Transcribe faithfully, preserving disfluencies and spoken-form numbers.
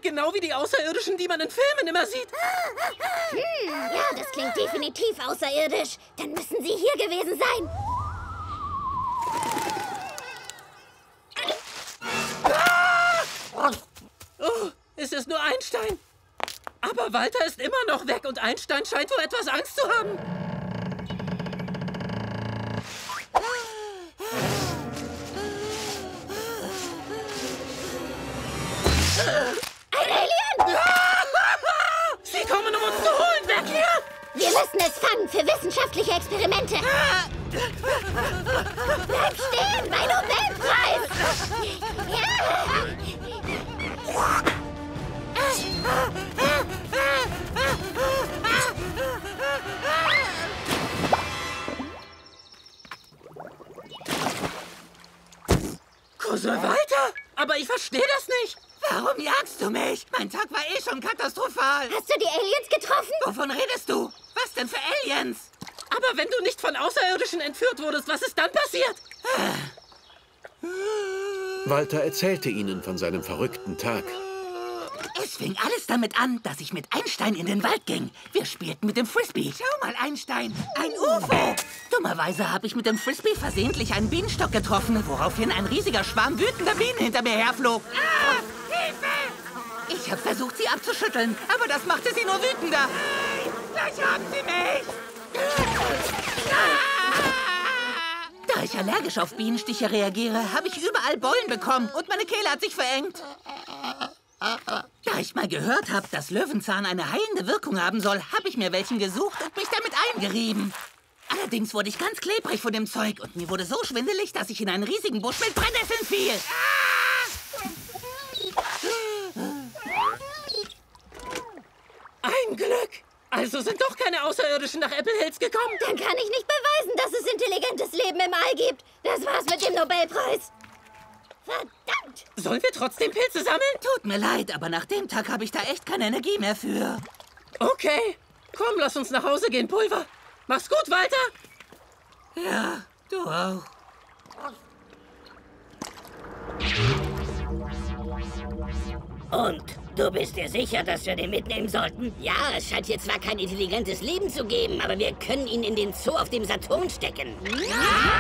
klingt genau wie die Außerirdischen, die man in Filmen immer sieht. Hm, ja, das klingt definitiv außerirdisch. Dann müssen sie hier gewesen sein. Oh, es ist nur Einstein. Aber Walter ist immer noch weg und Einstein scheint vor etwas Angst zu haben. Ein Alien! Sie kommen, um uns zu holen, weg hier! Wir müssen es fangen für wissenschaftliche Experimente. Bleib stehen, mein Nobelpreis! Cousin Walter? Aber ich verstehe das nicht. Warum jagst du mich? Mein Tag war eh schon katastrophal. Hast du die Aliens getroffen? Wovon redest du? Was denn für Aliens? Aber wenn du nicht von Außerirdischen entführt wurdest, was ist dann passiert? Walter erzählte ihnen von seinem verrückten Tag. Es fing alles damit an, dass ich mit Einstein in den Wald ging. Wir spielten mit dem Frisbee. Schau mal, Einstein, ein U F O. Dummerweise habe ich mit dem Frisbee versehentlich einen Bienenstock getroffen, woraufhin ein riesiger Schwarm wütender Bienen hinter mir herflog. Ah, Hilfe! Ich habe versucht, sie abzuschütteln, aber das machte sie nur wütender. Nein, gleich haben sie mich! Da ich allergisch auf Bienenstiche reagiere, habe ich überall Beulen bekommen und meine Kehle hat sich verengt. Da ich mal gehört habe, dass Löwenzahn eine heilende Wirkung haben soll, habe ich mir welchen gesucht und mich damit eingerieben. Allerdings wurde ich ganz klebrig von dem Zeug und mir wurde so schwindelig, dass ich in einen riesigen Busch mit Brennnesseln fiel. Ein Glück! Also sind doch keine Außerirdischen nach Apple Hills gekommen. Dann kann ich nicht beweisen, dass es intelligentes Leben im All gibt. Das war's mit dem Nobelpreis. Verdammt! Sollen wir trotzdem Pilze sammeln? Tut mir leid, aber nach dem Tag habe ich da echt keine Energie mehr für. Okay. Komm, lass uns nach Hause gehen, Pulver. Mach's gut, Walter. Ja, du auch. Und du bist dir sicher, dass wir den mitnehmen sollten? Ja, es scheint hier zwar kein intelligentes Leben zu geben, aber wir können ihn in den Zoo auf dem Saturn stecken. Ja!